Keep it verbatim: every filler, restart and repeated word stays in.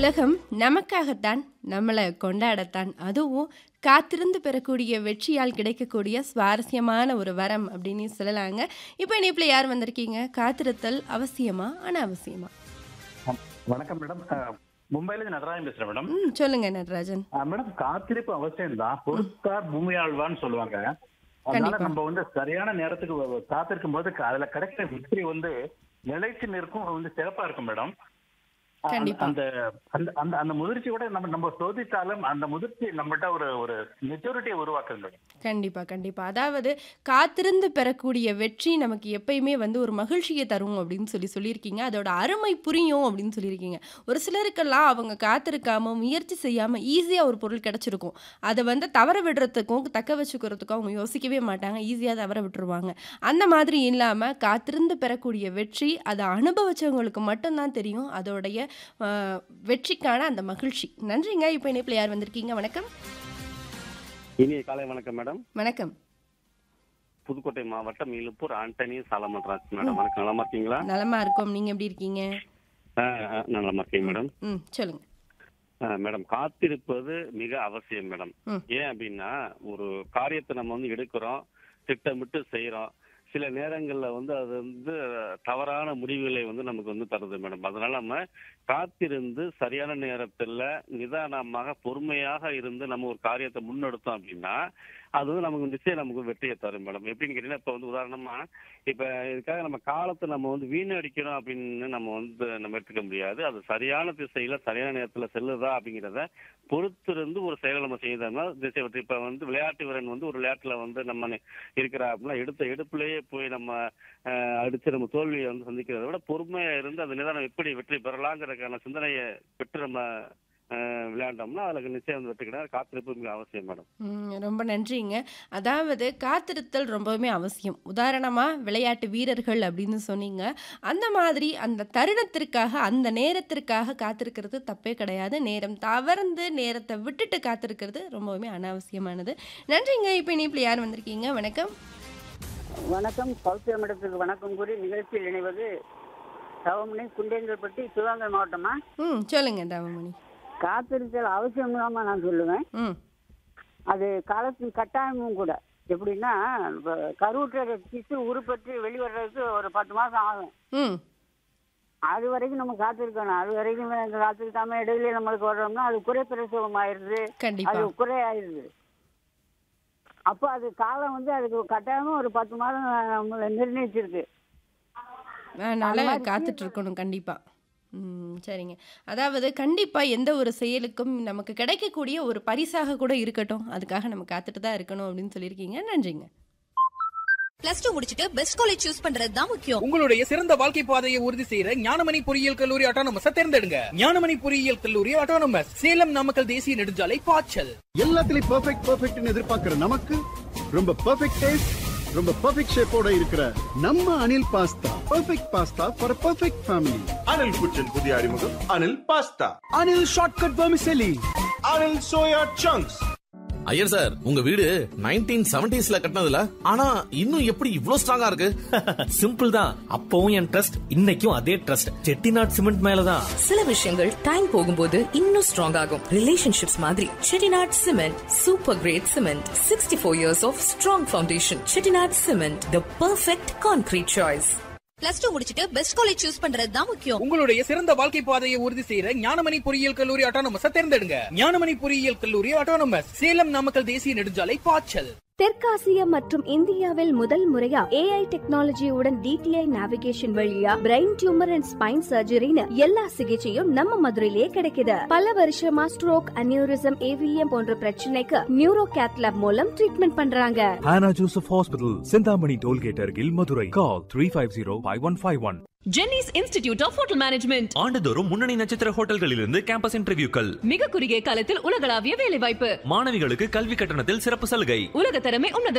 உலகம் நமக்காகத்தான், நம்மளை கொண்டாடத்தான். அதுவும் காத்திருந்து பெறக்கூடிய வெற்றியால் கிடைக்கக்கூடிய சுவாரஸ்யமான ஒரு வரம் அப்படின்னு சொல்லலாங்க. இப்போ இணைப்பில் யார் வந்திருக்கீங்க? காத்திருத்தல் அவசியமா அனாவசியமா? வணக்கம் மேடம். மும்பைல நடராஜன் பேசுறேன் மேடம். ம் சொல்லுங்க நடராஜன். மேடம், காத்திருப்பு அவசியம் தான். பொறுத்தார் பூமி ஆழ்வான்னு சொல்லுவாங்க. அதனால நம்ம வந்து சரியான நேரத்துக்கு காத்திருக்கும் போது அதுல கிடைக்கிற வெற்றி வந்து நிலைச்சு நிற்கும், வந்து சிறப்பா இருக்கும் மேடம். அந்த அந்த அந்த முதிர்ச்சி கூட நம்ம நம்ம சோதித்தாலும் அந்த முதிர்ச்சி நம்மகிட்ட ஒரு ஒரு மெச்சூரிட்டியை உருவாக்குது. கண்டிப்பா கண்டிப்பா. அதாவது காத்திருந்து பெறக்கூடிய வெற்றி நமக்கு எப்பயுமே வந்து ஒரு மகிழ்ச்சியை தரும் அப்படின்னு சொல்லி சொல்லியிருக்கீங்க. அதோட அருமை புரியும் அப்படின்னு சொல்லியிருக்கீங்க. ஒரு சிலருக்கெல்லாம் அவங்க காத்திருக்காம முயற்சி செய்யாம ஈஸியா ஒரு பொருள் கிடைச்சிருக்கும். அதை வந்து தவற விடுறதுக்கும் தக்க வச்சுக்கிறதுக்கும் அவங்க யோசிக்கவே மாட்டாங்க. ஈஸியா தவற விட்டுருவாங்க. அந்த மாதிரி இல்லாம காத்திருந்து பெறக்கூடிய வெற்றி அதை அனுபவிச்சவங்களுக்கு மட்டும்தான் தெரியும் அதோடைய வெற்றிக்கான அந்த மகிழ்ச்சி. நன்றிங்க. இப்போ இணைப்பில் யார் வந்திருக்கீங்க? வணக்கம். இனிய காலை வணக்கம் மேடம். வணக்கம். புதுக்கோட்டை மாவட்டம் இலுப்பூர் ஆண்டனி சாலமன்ராஜ் மேடம். வணக்கம். நலமா இருக்கீங்களா? நலமா இருக்கோம். நீங்க எப்படி இருக்கீங்க? நலமா இருக்கீங்க மேடம். ம் சொல்லுங்க மேடம். காத்திருப்பது மிக அவசியம் மேடம். ஏன் அப்படின்னா, ஒரு காரியத்தை நம்ம வந்து எடுக்கிறோம், திட்டமிட்டு செய்யறோம். சில நேரங்கள்ல வந்து அது வந்து தவறான முடிவுகளை வந்து நமக்கு வந்து தருது மேடம். அதனால நம்ம காத்திருந்து சரியான நேரத்துல நிதானமாக பொறுமையாக இருந்து நம்ம ஒரு காரியத்தை முன்னெடுத்தோம் அப்படின்னா அது வந்து நமக்கு நிச்சயம் நமக்கு வெற்றியை தரும் மேடம். எப்படின்னு கேட்டீங்கன்னா, இப்ப வந்து உதாரணமா இப்ப இதுக்காக நம்ம காலத்தை நம்ம வந்து வீணடிக்கணும் அப்படின்னு நம்ம வந்து நம்ம எடுத்துக்க முடியாது. அது சரியான திசையில சரியான நேரத்துல செல்லுதா அப்படிங்கிறத பொறுத்திருந்து ஒரு செயலை நம்ம செய்தோம்னா திசை வெற்றி. இப்ப வந்து விளையாட்டு வீரன் வந்து ஒரு விளையாட்டுல வந்து நம்ம இருக்கிற அப்படின்னா எடுத்த எடுப்புலயே போய் நம்ம அடிச்சு நம்ம தோல்வியை வந்து சந்திக்கிறத விட பொறுமையா இருந்து அந்த நிதானம் எப்படி வெற்றி பெறலாங்கிறதுக்கான சிந்தனையை பெற்று நம்ம விளையாண்டோம்னா அதுக்கு நிச்சயம் வெற்றி கிடையாது. காத்திருப்பு மிக அவசியம் மேடம். ரொம்ப நன்றிங்க. அதாவது காத்திருத்தல் ரொம்பவுமே அவசியம். உதாரணமா விளையாட்டு வீரர்கள் அப்படின்னு சொன்னீங்க. அந்த மாதிரி அந்த தருணத்திற்காக அந்த நேரத்திற்காக காத்திருக்கிறது தப்பே கிடையாது. நேரம் தவறந்து நேரத்தை விட்டுட்டு காத்திருக்கிறது ரொம்பவுமே அனாவசியமானது. நன்றிங்க. இப்போ இணைப்பில் யார் வந்திருக்கீங்க? வணக்கம். வணக்கம். சௌசியா மேடத்துக்கு வணக்கம் கூறி நிகழ்ச்சியில் இணைவது தவமணி, குண்டேங்கல்பட்டி, சிவகங்கை மாவட்டமா? ம் சொல்லுங்க தவமணி. காத்திருத்தல் அவசியம் இல்லாம நான் சொல்லுவேன். அது காலத்தின் கட்டாயமும் கூட. எப்படின்னா, கருவுற்ற திசு உருப்பற்றி வெளிவர்றதுக்கு ஒரு பத்து மாசம் ஆகும். அது வரைக்கும் நம்ம காத்திருக்கணும். அது வரைக்கும் காத்திருக்காம இடையில நம்மளுக்கு வர்றோம்னா அது குறை பிரசவம் ஆயிருது, அது குறை ஆயிருது. அப்போ அது காலம் வந்து அதுக்கு கட்டாயமும் ஒரு பத்து மாதம் நம்மளை நிர்ணயிச்சிருக்கு. அதனால காத்துட்டு இருக்கணும் கண்டிப்பா. ம் சரிங்க. அதாவது கண்டிப்பாக எந்த ஒரு செயலுக்கும் நமக்கு கிடைக்கக்கூடிய ஒரு பரிசாக கூட இருக்கட்டும், அதுக்காக நம்ம காத்துட்டு தான் இருக்கணும் அப்படின்னு சொல்லியிருக்கீங்க. நன்றிங்க. பிளஸ் டூ முடிச்சிட்டு பெஸ்ட் காலேஜ் சூஸ் பண்றது தான் முக்கியம். உங்களுடைய சிறந்த வாழ்க்கை பாதையை உறுதி செய்யற ஞானமணி பொறியியல் கல்லூரி ஆட்டோனமஸை தேர்ந்தெடுங்க. ஞானமணி பொறியியல் கல்லூரி ஆட்டோனமஸ், சேலம் நாமக்கல் தேசிய நெடுஞ்சாலை, பாய்ச்சல். எல்லாத்துலயும் பெர்ஃபெக்ட் பெர்ஃபெக்ட்னு எதிர்பார்க்கிற நமக்கு ரொம்ப பெர்ஃபெக்ட் டேஸ்ட், ரொம்ப பெர்ஃபெக்ட் ஷேப்போட இருக்கிற நம்ம Anil pasta. Perfect pasta for perfect family. Anil kitchen புதிய அறிமுகம் Anil pasta. Anil shortcut vermicelli. Anil soya chunks. Iyer sir, உங்க வீடு நைன்டீன் செவன்டீஸ்ல கட்டினதுல ஆனா இன்னும் எப்படி இவ்ளோ ஸ்ட்ராங்கா இருக்கு? சிம்பிள் தான். அப்பவும் என் ட்ரஸ்ட், இன்னைக்கும் அதே ட்ரஸ்ட். செட்டிநாட் சிமெண்ட் மேலதான். சில விஷயங்கள் டைம் போகும்போது இன்னும் ஸ்ட்ராங் ஆகும். ரிலேஷன்ஷிப்ஸ் மாதிரி Chettinad cement super great cement. Sixty four years of strong foundation. Chettinad cement, the perfect concrete choice. Plus two முடிச்சிட்டு பெஸ்ட் காலேஜ் சூஸ் பண்றது தான் முக்கியம். உங்களுடைய சிறந்த வாழ்க்கை பாதையை உறுதி செய்யற ஞானமணி பொறியியல் கல்லூரி ஆட்டோனமஸை தேர்ந்தெடுங்க. ஞானமணி பொறியியல் கல்லூரி ஆட்டோனமஸ், சேலம் நாமக்கல் தேசிய நெடுஞ்சாலை, பாய்ச்சல். தெற்காசியா மற்றும் இந்தியாவில் முதல் முறையா ஏஐ டெக்னாலஜியுடன் டிடிஐ நேவிகேஷன் வழியா பிரெயின் டியூமர் அண்ட் ஸ்பைன் சர்ஜரின்னு எல்லா சிகிச்சையும் நம்ம மதுரையிலேயே கிடைக்குது. பல வருஷமா ஸ்ட்ரோக், அனியூரிசம், ஏவிஎம் போன்ற பிரச்சனைக்கு நியூரோ கேத்லாப் மூலம் ட்ரீட்மெண்ட் பண்றாங்க. Hannah Joseph hospital, Senthamani tollgate அருகில், மதுரை. கால் three five zero five one five one. Jenneys institute of hotel management. ஆண்டுதோறும் முன்னணி நட்சத்திர ஹோட்டல்களிலிருந்து கேம்பஸ் இன்டர்வியூக்கள். மிக குறுகிய காலத்தில் உலகளாவிய வேலை வாய்ப்பு. மாணவிகளுக்கு கல்வி கட்டணத்தில் சிறப்பு சலுகை. உலக தரமே உன்னத